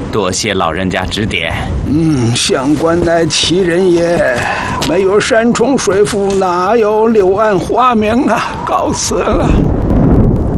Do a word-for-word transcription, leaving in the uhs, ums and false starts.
多谢老人家指点。 嗯，相官乃奇人也，没有山重水复，哪有柳暗花明啊？告辞了。